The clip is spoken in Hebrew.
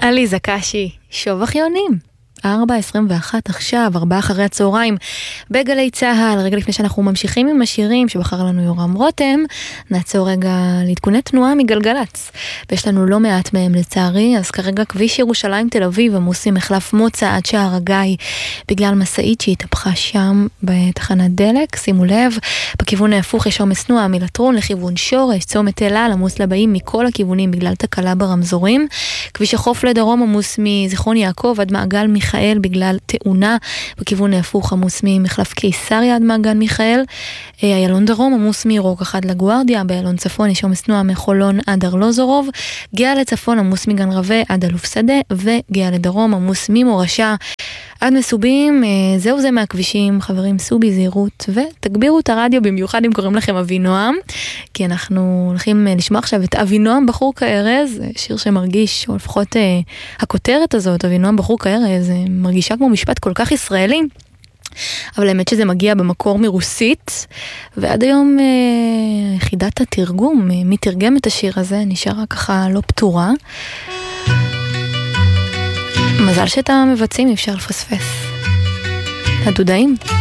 עליזה קשי, שוב אחיונים. 4:21 עכשיו, 4 אחרי הצהריים, בגלי צהל. רגע לפני שאנחנו ממשיכים עם השירים שבחר לנו יורם רותם, נעצור רגע להתכונת תנועה מגלגלץ. ויש לנו לא מעט מהם לצערי, אז כרגע כביש ירושלים תל אביב עמוס ממחלף מוצא עד שער הגיא, בגלל מסעית שהתהפכה שם בתחנת דלק. שימו לב, בכיוון ההפוך יש עומס תנועה מלטרון לכיוון שורש, צומת אלה עמוס לבאים מכל הכיוונים בגלל תקלה ברמזורים. כביש החוף לדרום עמוס מזיכרון יעקב עד מעגל מיכאל בגלל תאונה, בכיוון ההפוך עמוס ממחלף קיסריה עד מעגל מיכאל. איילון דרום עמוס מרוק 1 לגוארדיה, באיילון צפון יש עומס תנועה מחולון עד ארלוזורוב, גאה לצפון עמוס מגן רווה עד אלוף שדה, וגאה לדרום עמוס ממורשה עד מסובים. זהו זה מהכבישים, חברים, סובי זהירות, ותגבירו את הרדיו במיוחד אם קוראים לכם אבינועם, כי אנחנו הולכים לשמוע עכשיו את אבינועם בחור כארז, שיר שמרגיש, או לפחות הכותרת הזאת, אבינועם בחור כארז, מרגישה כמו משפט כל כך ישראלי, אבל האמת שזה מגיע במקור מרוסית, ועד היום יחידת התרגום, מי תרגם את השיר הזה, נשארה ככה לא פתורה. מזל שאת המבצעים אפשר לפספס. הדודאים.